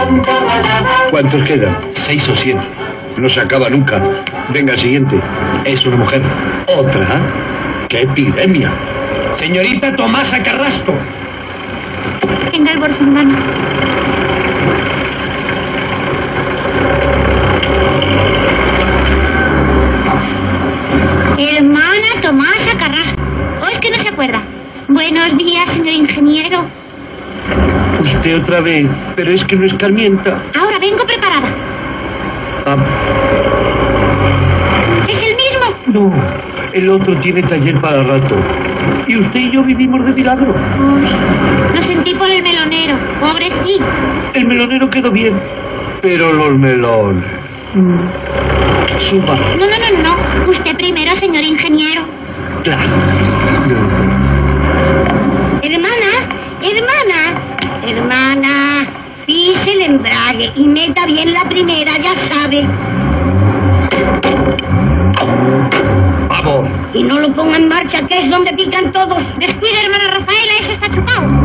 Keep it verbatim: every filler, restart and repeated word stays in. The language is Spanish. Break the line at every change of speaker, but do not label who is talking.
¿Cuántos quedan?
Seis o siete.
No se acaba nunca. Venga, siguiente.
Es una mujer.
¿Otra? ¡Qué epidemia!
Señorita Tomasa Carrasco.
Tenga el bolso en mano. Hermana Tomasa Carrasco. ¿O es que no se acuerda? Buenos días, señor ingeniero.
Usted otra vez, pero es que no escarmienta.
Ahora vengo preparada.
Ah,
¿Es el mismo?
no, el otro tiene taller para rato. Y usted y yo vivimos de milagro.
Uy, lo sentí por el melonero. Pobrecito.
El melonero quedó bien, pero los melones... Suba.
No, no, no, no. Usted primero, señor ingeniero.
Claro.
Hermana, hermana, hermana, pise el embrague y meta bien la primera, ya sabe.
Vamos.
Y no lo ponga en marcha, que es donde pican todos.
Descuide, hermana Rafaela, eso está chupado.